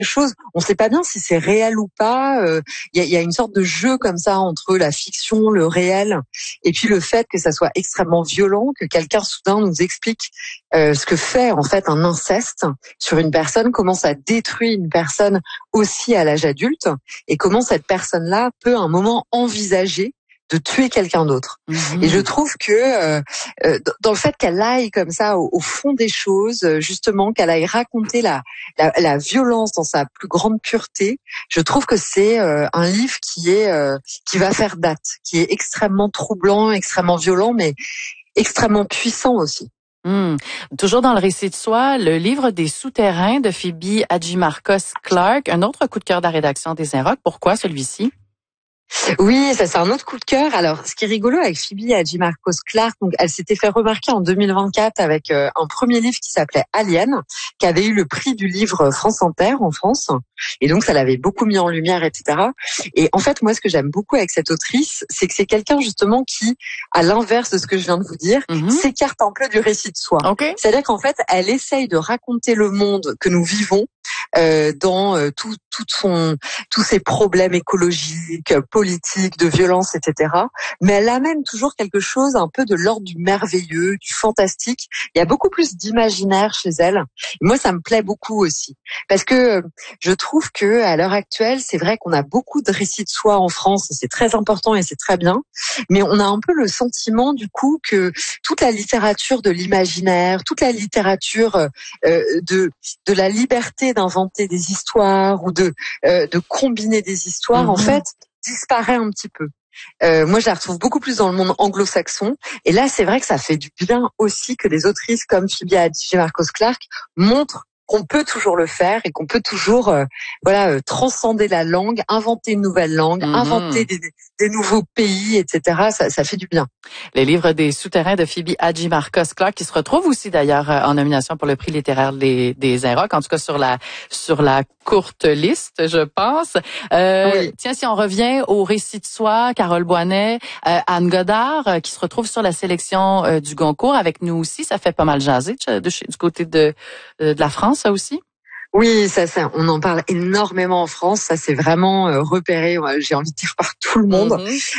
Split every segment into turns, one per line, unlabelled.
chose. On ne sait pas bien si c'est réel ou pas. Il y a une sorte de jeu comme ça entre la fiction, le réel, et puis le fait que ça soit extrêmement violent, que quelqu'un soudain nous explique ce que fait en fait un inceste sur une personne, comment ça détruit une personne aussi à l'âge adulte, et comment cette personne-là peut à un moment envisager de tuer quelqu'un d'autre. Et je trouve que dans le fait qu'elle aille comme ça au fond des choses, justement qu'elle aille raconter la violence dans sa plus grande pureté, je trouve que c'est un livre qui va faire date, qui est extrêmement troublant, extrêmement violent, mais extrêmement puissant aussi.
Toujours dans le récit de soi, le livre des souterrains de Phoebe Hadjimarkos Clarke, un autre coup de cœur de la rédaction des Inrocks. Pourquoi celui-ci?
Oui, ça c'est un autre coup de cœur. Alors, ce qui est rigolo avec Phoebe Hadjimarkos Clarke, donc elle s'était fait remarquer en 2024 avec un premier livre qui s'appelait Alien, qui avait eu le prix du livre France Inter en France, et donc ça l'avait beaucoup mis en lumière, etc. Et en fait, moi, ce que j'aime beaucoup avec cette autrice, c'est que c'est quelqu'un justement qui, à l'inverse de ce que je viens de vous dire, s'écarte un peu du récit de soi.
Okay.
C'est-à-dire qu'en fait, elle essaye de raconter le monde que nous vivons dans tous ces problèmes écologiques, politiques, de violence, etc. Mais elle amène toujours quelque chose un peu de l'ordre du merveilleux, du fantastique. Il y a beaucoup plus d'imaginaire chez elle. Et moi, ça me plaît beaucoup aussi, parce que je trouve que à l'heure actuelle, c'est vrai qu'on a beaucoup de récits de soi en France, et c'est très important et c'est très bien. Mais on a un peu le sentiment, du coup, que toute la littérature de l'imaginaire, toute la littérature de la liberté d'inventer des histoires ou de combiner des histoires, en fait, disparaît un petit peu. Moi, je la retrouve beaucoup plus dans le monde anglo-saxon. Et là, c'est vrai que ça fait du bien aussi que des autrices comme Phoebe Hadjimarkos Clarke montrent qu'on peut toujours le faire et qu'on peut toujours transcender la langue, inventer une nouvelle langue, inventer des nouveaux pays, etc. Ça fait du bien.
Les livres des souterrains de Phoebe Hadjimarkos Clarke, qui se retrouve aussi d'ailleurs en nomination pour le prix littéraire des Inrocks, en tout cas sur la courte liste, je pense.
Oui.
Tiens, si on revient au récit de soi, Carole Boinet, Anne Godard, qui se retrouve sur la sélection du Goncourt avec nous aussi, ça fait pas mal jaser du côté de la France, ça aussi?
Oui, ça, on en parle énormément en France. Ça, c'est vraiment repéré. J'ai envie de dire par tout le monde.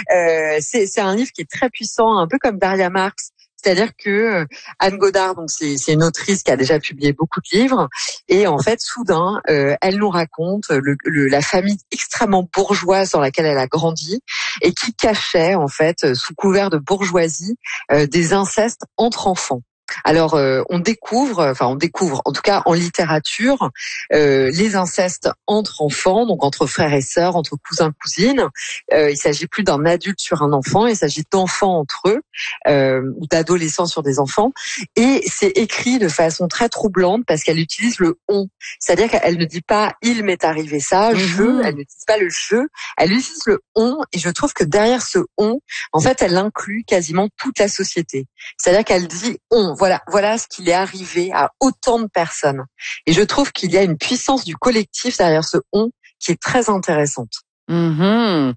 C'est un livre qui est très puissant, un peu comme Daria Marx. C'est-à-dire que Anne Godard, donc c'est une autrice qui a déjà publié beaucoup de livres, et en fait, soudain, elle nous raconte la famille extrêmement bourgeoise dans laquelle elle a grandi et qui cachait en fait, sous couvert de bourgeoisie, des incestes entre enfants. Alors, on découvre, en tout cas en littérature, les incestes entre enfants, donc entre frères et sœurs, entre cousins, cousines. Il s'agit plus d'un adulte sur un enfant, il s'agit d'enfants entre eux, ou d'adolescents sur des enfants. Et c'est écrit de façon très troublante parce qu'elle utilise le on. C'est-à-dire qu'elle ne dit pas il m'est arrivé ça, je, elle ne dit pas le je, elle utilise le on, et je trouve que derrière ce on, en fait, elle inclut quasiment toute la société. C'est-à-dire qu'elle dit on, voilà ce qu'il est arrivé à autant de personnes. Et je trouve qu'il y a une puissance du collectif derrière ce on qui est très intéressante.
Nous,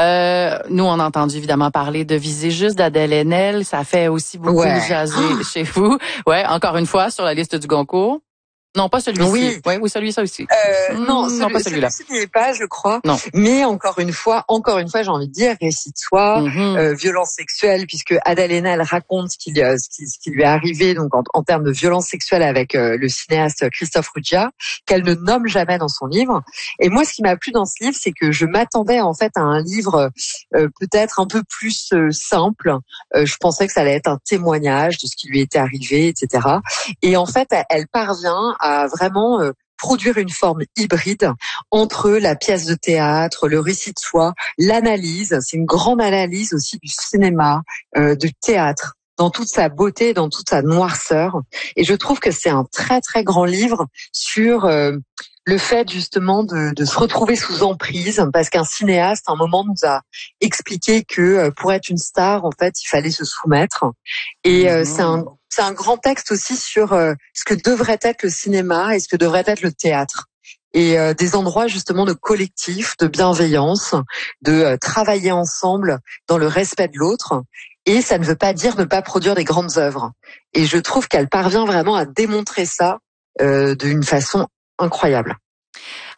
on a entendu évidemment parler de Viser juste d'Adèle Haenel. Ça fait aussi beaucoup jaser chez vous. Ouais, encore une fois, sur la liste du Goncourt. Non, pas celui-ci. Oui, celui-là aussi.
Non,
pas celui-là.
Celui-ci n'y est pas, je crois.
Non.
Mais encore une fois, j'ai envie de dire, récit de soi, violence sexuelle, puisque Adèle Haenel raconte ce qui lui est arrivé, donc en termes de violence sexuelle avec le cinéaste Christophe Ruggia, qu'elle ne nomme jamais dans son livre. Et moi, ce qui m'a plu dans ce livre, c'est que je m'attendais en fait à un livre peut-être un peu plus simple. Je pensais que ça allait être un témoignage de ce qui lui était arrivé, etc. Et en fait, elle parvient à vraiment produire une forme hybride entre la pièce de théâtre, le récit de soi, l'analyse. C'est une grande analyse aussi du cinéma, du théâtre, dans toute sa beauté, dans toute sa noirceur. Et je trouve que c'est un très très grand livre sur le fait justement de se retrouver sous emprise, parce qu'un cinéaste, à un moment, nous a expliqué que pour être une star, en fait, il fallait se soumettre. Et c'est un grand texte aussi sur ce que devrait être le cinéma et ce que devrait être le théâtre. Et des endroits justement de collectif, de bienveillance, de travailler ensemble dans le respect de l'autre. Et ça ne veut pas dire ne pas produire des grandes œuvres. Et je trouve qu'elle parvient vraiment à démontrer ça d'une façon incroyable.